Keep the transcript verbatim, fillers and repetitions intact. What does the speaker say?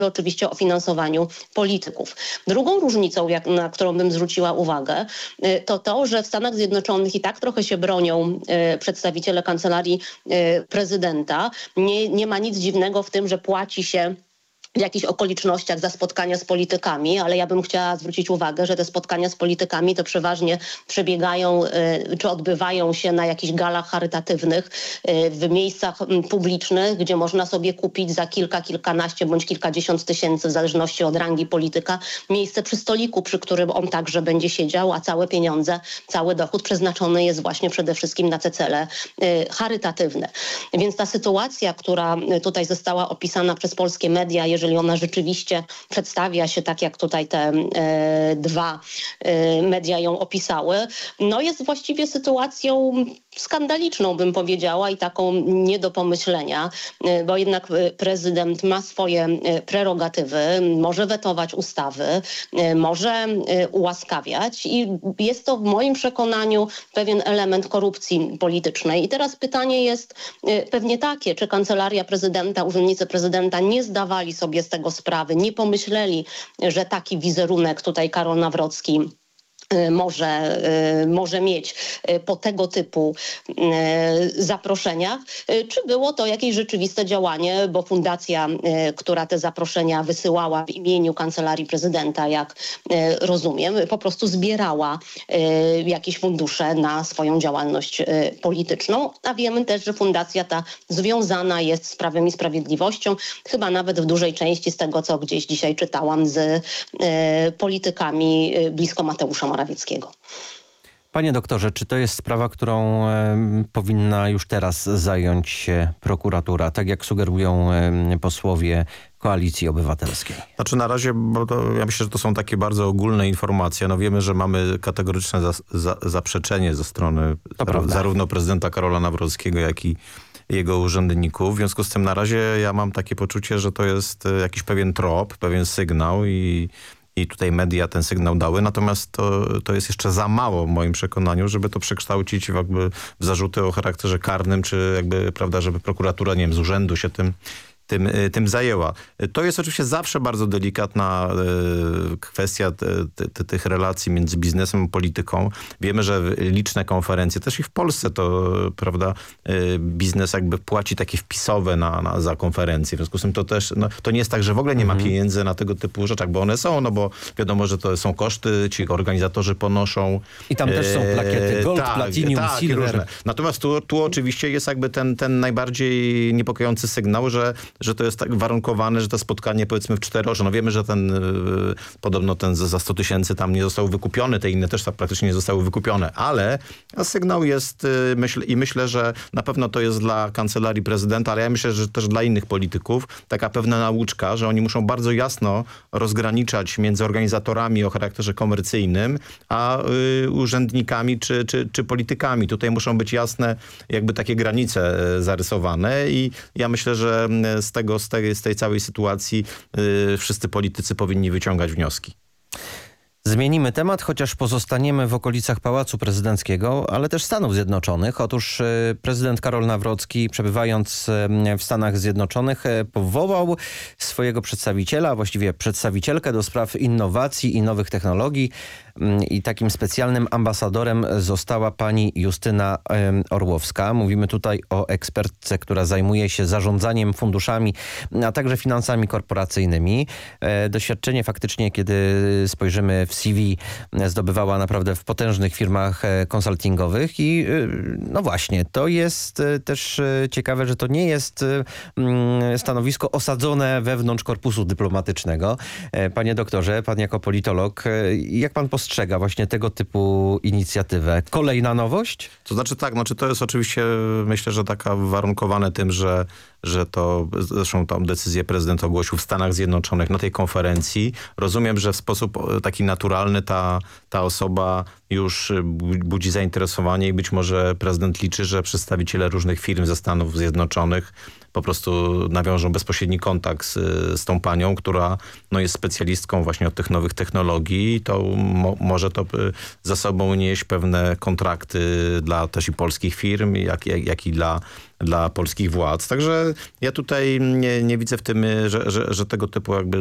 oczywiście o finansowaniu polityków. Drugą różnicą, jak, na którą bym zwróciła uwagę, to to, że w Stanach Zjednoczonych i tak trochę się bronią y, przedstawiciele kancelarii y, prezydenta. Nie, nie ma nic dziwnego w tym, że płaci się w jakichś okolicznościach za spotkania z politykami, ale ja bym chciała zwrócić uwagę, że te spotkania z politykami to przeważnie przebiegają y, czy odbywają się na jakichś galach charytatywnych y, w miejscach y, publicznych, gdzie można sobie kupić za kilka, kilkanaście bądź kilkadziesiąt tysięcy w zależności od rangi polityka miejsce przy stoliku, przy którym on także będzie siedział, a całe pieniądze, cały dochód przeznaczony jest właśnie przede wszystkim na te cele y, charytatywne. Więc ta sytuacja, która tutaj została opisana przez polskie media, jeżeli ona rzeczywiście przedstawia się tak, jak tutaj te e, dwa e, media ją opisały, no jest właściwie sytuacją skandaliczną, bym powiedziała, i taką nie do pomyślenia, e, bo jednak prezydent ma swoje prerogatywy, może wetować ustawy, e, może e, ułaskawiać i jest to w moim przekonaniu pewien element korupcji politycznej. I teraz pytanie jest e, pewnie takie, czy kancelaria prezydenta, urzędnicy prezydenta nie zdawali sobie z tego sprawy, nie pomyśleli, że taki wizerunek tutaj Karol Nawrocki może, może mieć po tego typu zaproszeniach, czy było to jakieś rzeczywiste działanie, bo fundacja, która te zaproszenia wysyłała w imieniu Kancelarii Prezydenta, jak rozumiem, po prostu zbierała jakieś fundusze na swoją działalność polityczną, a wiemy też, że fundacja ta związana jest z Prawem i Sprawiedliwością, chyba nawet w dużej części z tego, co gdzieś dzisiaj czytałam, z politykami blisko Mateusza Morawieckiego. Panie doktorze, czy to jest sprawa, którą e, powinna już teraz zająć się prokuratura, tak jak sugerują e, posłowie Koalicji Obywatelskiej? Znaczy na razie, bo to, ja myślę, że to są takie bardzo ogólne informacje. No wiemy, że mamy kategoryczne za, za, zaprzeczenie ze strony ra, zarówno prezydenta Karola Nawrockiego, jak i jego urzędników. W związku z tym na razie ja mam takie poczucie, że to jest jakiś pewien trop, pewien sygnał i I tutaj media ten sygnał dały, natomiast to, to jest jeszcze za mało w moim przekonaniu, żeby to przekształcić w, jakby w zarzuty o charakterze karnym, czy jakby, prawda, żeby prokuratura, nie wiem, z urzędu się tym Tym, tym zajęła. To jest oczywiście zawsze bardzo delikatna y, kwestia te, te, tych relacji między biznesem a polityką. Wiemy, że liczne konferencje, też i w Polsce to, prawda, y, biznes jakby płaci takie wpisowe na, na, za konferencje. W związku z tym to też, no, to nie jest tak, że w ogóle nie ma mhm. pieniędzy na tego typu rzeczach, bo one są, no bo wiadomo, że to są koszty, ci organizatorzy ponoszą. I tam też są plakiety gold, tak, platinum, tak, silver. Różne. Natomiast tu, tu oczywiście jest jakby ten, ten najbardziej niepokojący sygnał, że że to jest tak warunkowane, że to spotkanie powiedzmy w cztery oczy. No wiemy, że ten y, podobno ten za sto tysięcy tam nie został wykupiony, te inne też tak praktycznie nie zostały wykupione, ale sygnał jest y, myśl, i myślę, że na pewno to jest dla Kancelarii Prezydenta, ale ja myślę, że też dla innych polityków taka pewna nauczka, że oni muszą bardzo jasno rozgraniczać między organizatorami o charakterze komercyjnym, a y, urzędnikami czy, czy, czy politykami. Tutaj muszą być jasne jakby takie granice y, zarysowane i ja myślę, że z tego, z tej, z tej całej sytuacji yy, wszyscy politycy powinni wyciągać wnioski. Zmienimy temat, chociaż pozostaniemy w okolicach Pałacu Prezydenckiego, ale też Stanów Zjednoczonych. Otóż prezydent Karol Nawrocki, przebywając w Stanach Zjednoczonych, powołał swojego przedstawiciela, a właściwie przedstawicielkę do spraw innowacji i nowych technologii. I takim specjalnym ambasadorem została pani Justyna Orłowska. Mówimy tutaj o ekspertce, która zajmuje się zarządzaniem funduszami, a także finansami korporacyjnymi. Doświadczenie faktycznie, kiedy spojrzymy w C V, zdobywała naprawdę w potężnych firmach konsultingowych i no właśnie, to jest też ciekawe, że to nie jest stanowisko osadzone wewnątrz korpusu dyplomatycznego. Panie doktorze, pan jako politolog, jak pan postrzega właśnie tego typu inicjatywę? Kolejna nowość? To znaczy tak, znaczy to jest oczywiście, myślę, że taka warunkowane tym, że, że to, zresztą tą decyzję prezydent ogłosił w Stanach Zjednoczonych na tej konferencji. Rozumiem, że w sposób taki naturalny ta, ta osoba już budzi zainteresowanie i być może prezydent liczy, że przedstawiciele różnych firm ze Stanów Zjednoczonych po prostu nawiążą bezpośredni kontakt z, z tą panią, która no, jest specjalistką właśnie od tych nowych technologii, to mo, może to za sobą nieść pewne kontrakty dla też i polskich firm, jak, jak, jak i dla dla polskich władz. Także ja tutaj nie, nie widzę w tym, że, że, że tego typu jakby